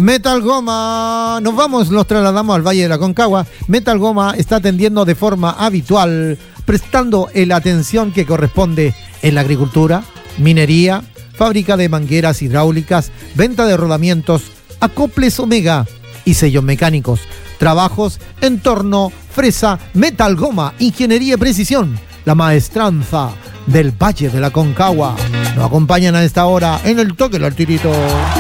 Metal Goma, nos trasladamos al Valle de la Aconcagua. Metal Goma está atendiendo de forma habitual, prestando la atención que corresponde en la agricultura, minería, fábrica de mangueras hidráulicas, venta de rodamientos, acoples Omega y sellos mecánicos. Trabajos en torno fresa, Metal Goma, ingeniería y precisión, la maestranza del Valle de la Aconcagua. Nos acompañan a esta hora en el toque del tirito.